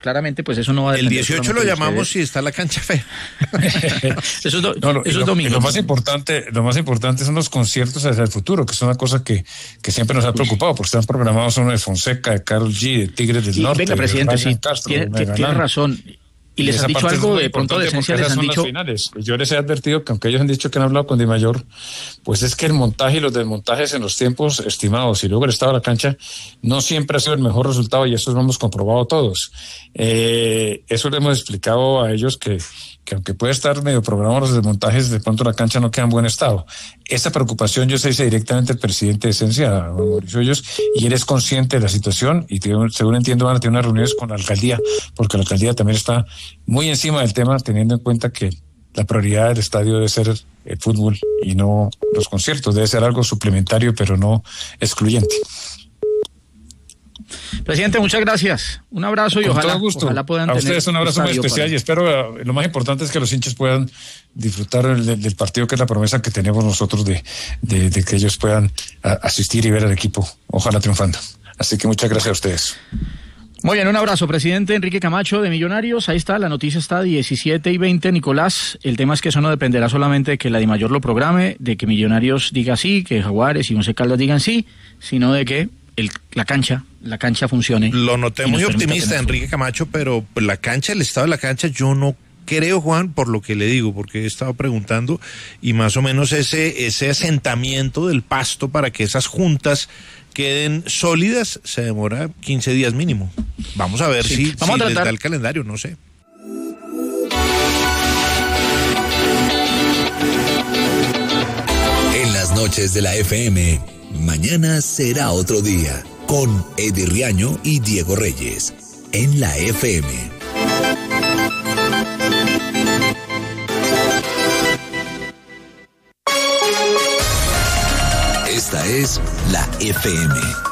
claramente pues eso no va a el 18 lo llamamos si está la cancha fea. Eso es domingo. Lo más importante son los conciertos hacia el futuro, que es una cosa que siempre nos ha preocupado, porque están programados uno de Fonseca, de Karol G, de Tigres del Norte. Venga, presidente, sí, tiene razón. ¿Y les han dicho algo de pronto de esencia? ¿Les han dicho? Yo les he advertido que aunque ellos han dicho que han hablado con Di Mayor, pues es que el montaje y los desmontajes en los tiempos estimados y luego el estado de la cancha no siempre ha sido el mejor resultado, y eso lo hemos comprobado todos. Eso le hemos explicado a ellos que aunque puede estar medio programado los desmontajes, de pronto la cancha no queda en buen estado. Esa preocupación yo se hice directamente al presidente de Esencia, a Mauricio Hoyos, y él es consciente de la situación, y según entiendo van a tener unas reuniones con la alcaldía, porque la alcaldía también está muy encima del tema, teniendo en cuenta que la prioridad del estadio debe ser el fútbol y no los conciertos, debe ser algo suplementario pero no excluyente. Presidente, muchas gracias. Un abrazo y ojalá puedan tener. A ustedes un abrazo muy especial y espero, lo más importante es que los hinchas puedan disfrutar del partido, que es la promesa que tenemos nosotros de que ellos puedan asistir y ver al equipo, ojalá triunfando. Así que muchas gracias a ustedes. Muy bien, un abrazo, presidente Enrique Camacho de Millonarios. Ahí está, la noticia está 17:20, Nicolás. El tema es que eso no dependerá solamente de que la Dimayor lo programe, de que Millonarios diga sí, que Jaguares y Once Caldas digan sí, sino de que la cancha funcione. Lo noté muy optimista, Enrique Camacho, pero la cancha, el estado de la cancha, yo no creo, Juan, por lo que le digo, porque he estado preguntando, y más o menos ese asentamiento del pasto para que esas juntas queden sólidas se demora 15 días mínimo. Vamos a ver si les da el calendario, no sé. En las noches de la FM, mañana será otro día, con Eddie Riaño y Diego Reyes, en la FM. Esta es la FM.